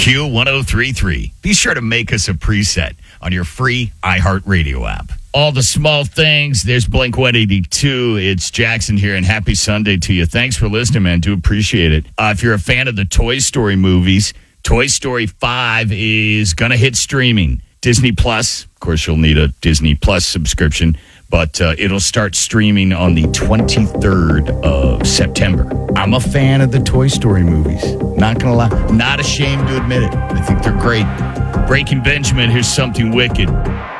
Q1033. Be sure to make us a preset on your free iHeartRadio app. All the small things. There's Blink 182. It's Jackson here, and happy Sunday to you. Thanks for listening, man. Do appreciate it. If you're a fan of the Toy Story movies, Toy Story 5 is going to hit streaming. Disney Plus. Of course, you'll need a Disney Plus subscription, but it'll start streaming on the 23rd of September. I'm a fan of the Toy Story movies. Not going to lie. Not ashamed to admit it. I think they're great. Breaking Benjamin, here's something wicked.